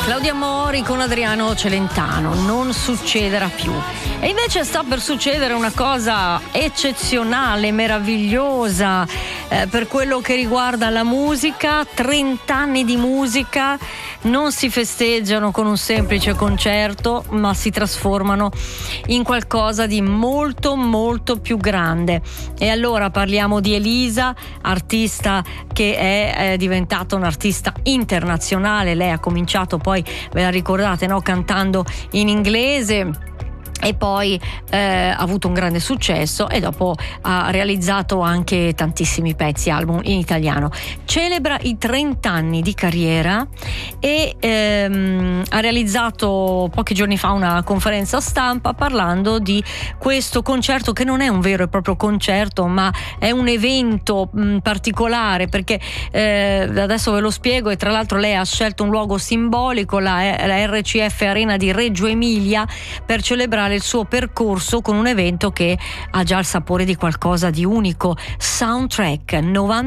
Claudia Mori con Adriano Celentano, non succederà più. E invece sta per succedere una cosa eccezionale, meravigliosa per quello che riguarda la musica. 30 anni di musica non si festeggiano con un semplice concerto, ma si trasformano in qualcosa di molto molto più grande. E allora parliamo di Elisa, artista che è diventata un'artista internazionale. Lei ha cominciato, poi ve la ricordate, no? Cantando in inglese, e poi ha avuto un grande successo e dopo ha realizzato anche tantissimi pezzi, album in italiano. Celebra i 30 anni di carriera e ha realizzato pochi giorni fa una conferenza stampa parlando di questo concerto, che non è un vero e proprio concerto, ma è un evento particolare, perché adesso ve lo spiego. E tra l'altro lei ha scelto un luogo simbolico, la RCF Arena di Reggio Emilia, per celebrare il suo percorso con un evento che ha già il sapore di qualcosa di unico. Soundtrack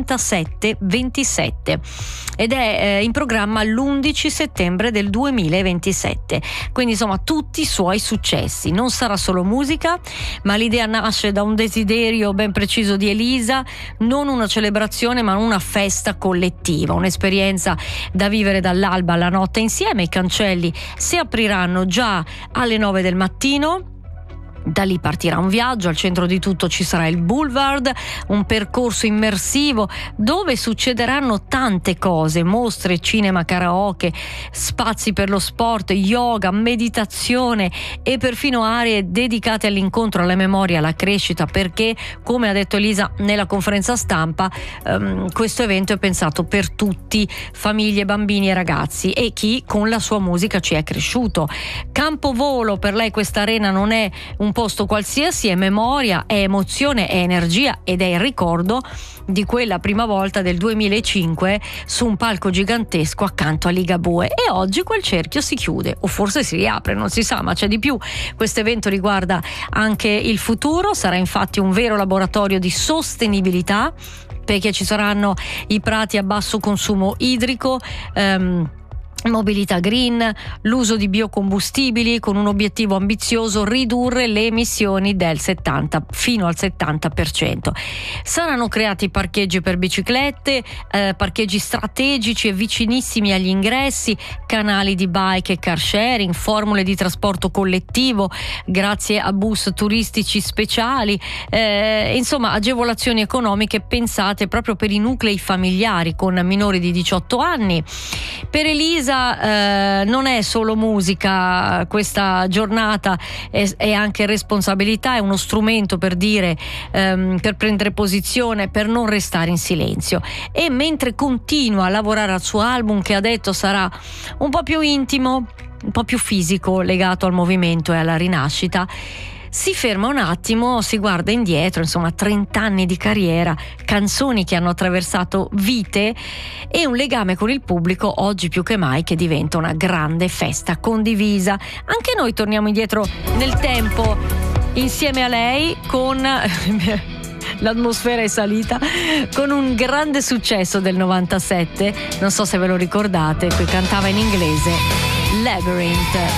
97-27, ed è in programma l'11 settembre del 2027. Quindi insomma tutti i suoi successi. Non sarà solo musica, ma l'idea nasce da un desiderio ben preciso di Elisa: non una celebrazione ma una festa collettiva, un'esperienza da vivere dall'alba alla notte insieme. I cancelli si apriranno già alle 9 del mattino. Da lì partirà un viaggio, al centro di tutto ci sarà il Boulevard, un percorso immersivo dove succederanno tante cose: mostre, cinema, karaoke, spazi per lo sport, yoga, meditazione e perfino aree dedicate all'incontro, alla memoria, alla crescita, perché, come ha detto Elisa nella conferenza stampa, questo evento è pensato per tutti, famiglie, bambini e ragazzi, e chi con la sua musica ci è cresciuto. Campovolo per lei questa arena non è un posto qualsiasi, è memoria, è emozione, è energia, ed è il ricordo di quella prima volta del 2005 su un palco gigantesco accanto a Ligabue. E oggi quel cerchio si chiude, o forse si riapre, non si sa, ma c'è di più. Questo evento riguarda anche il futuro, sarà infatti un vero laboratorio di sostenibilità, perché ci saranno i prati a basso consumo idrico, mobilità green, l'uso di biocombustibili, con un obiettivo ambizioso: ridurre le emissioni fino al 70%. Saranno creati parcheggi per biciclette, parcheggi strategici e vicinissimi agli ingressi, canali di bike e car sharing, formule di trasporto collettivo grazie a bus turistici speciali, insomma agevolazioni economiche pensate proprio per i nuclei familiari con minori di 18 anni. Per Elisa non è solo musica, questa giornata è anche responsabilità, è uno strumento per dire, per prendere posizione, per non restare in silenzio. E mentre continua a lavorare al suo album, che ha detto sarà un po' più intimo, un po' più fisico, legato al movimento e alla rinascita, si ferma un attimo, si guarda indietro, insomma 30 anni di carriera, canzoni che hanno attraversato vite e un legame con il pubblico oggi più che mai, che diventa una grande festa condivisa. Anche noi torniamo indietro nel tempo insieme a lei, con l'atmosfera è salita, con un grande successo del 97, non so se ve lo ricordate, che cantava in inglese, Labyrinth.